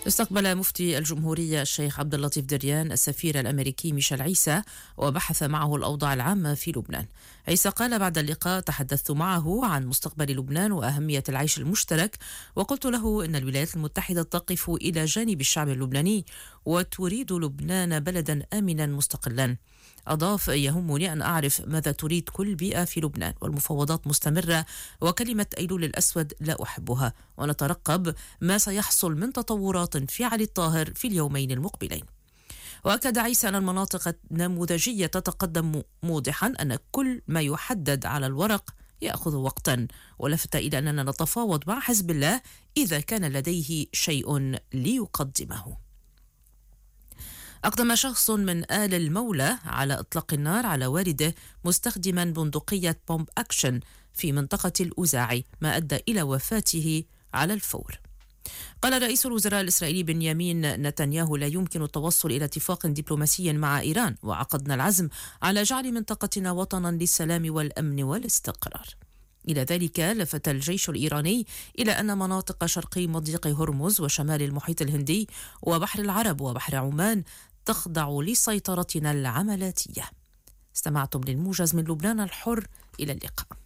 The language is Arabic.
استقبل مفتي الجمهورية الشيخ عبد اللطيف دريان السفير الأمريكي ميشيل عيسى وبحث معه الأوضاع العامة في لبنان. عيسى قال بعد اللقاء: تحدثت معه عن مستقبل لبنان وأهمية العيش المشترك، وقلت له إن الولايات المتحدة تقف إلى جانب الشعب اللبناني وتريد لبنان بلدا آمنا مستقلا. أضاف: يهمني أن أعرف ماذا تريد كل بيئة في لبنان، والمفاوضات مستمرة، وكلمة أيلول الأسود لا أحبها، ونترقب ما سيحصل من تطورات في علي الطاهر في اليومين المقبلين. وأكد عيسى أن المناطق النموذجية تتقدم، موضحا أن كل ما يحدد على الورق يأخذ وقتا، ولفت إلى أننا نتفاوض مع حزب الله إذا كان لديه شيء ليقدمه. أقدم شخص من آل المولى على إطلاق النار على والده مستخدما بندقية بومب أكشن في منطقة الأوزاعي، ما أدى إلى وفاته على الفور. قال رئيس الوزراء الإسرائيلي بنيامين نتنياهو: لا يمكن التوصل إلى اتفاق دبلوماسي مع إيران، وعقدنا العزم على جعل منطقتنا وطنا للسلام والأمن والاستقرار. إلى ذلك لفت الجيش الإيراني إلى أن مناطق شرقي مضيق هرمز وشمال المحيط الهندي وبحر العرب وبحر عمان تخضع لسيطرتنا العملاتية. استمعتم للموجز من لبنان الحر، إلى اللقاء.